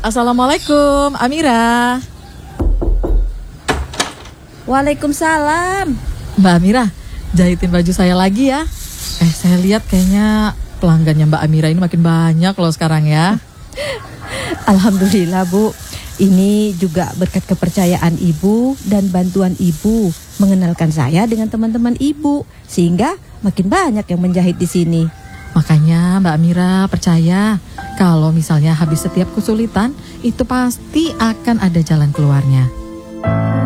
Assalamualaikum, Amira. Waalaikumsalam. Mbak Amira, jahitin baju saya lagi ya. Saya lihat kayaknya pelanggannya Mbak Amira ini makin banyak loh sekarang ya. Alhamdulillah Bu. Ini juga berkat kepercayaan Ibu dan bantuan Ibu mengenalkan saya dengan teman-teman Ibu, sehingga makin banyak yang menjahit di sini. Makanya Mbak Amira percaya kalau misalnya habis setiap kesulitan itu pasti akan ada jalan keluarnya.